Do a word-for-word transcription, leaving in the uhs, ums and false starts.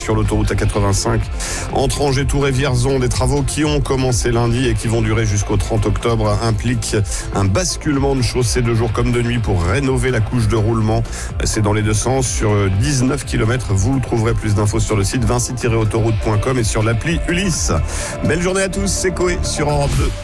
Sur l'autoroute A quatre-vingt-cinq, entre Angers-Tours et Vierzon, des travaux qui ont commencé lundi et qui vont durer jusqu'au trente octobre impliquent un basculement de chaussée de jour comme de nuit pour rénover la couche de roulement. C'est dans les deux sens sur dix-neuf kilomètres. Vous trouverez plus d'infos sur le site vinci tiret autoroute point com et sur l'appli Ulysse. Belle journée à tous, c'est Coé sur Europe deux.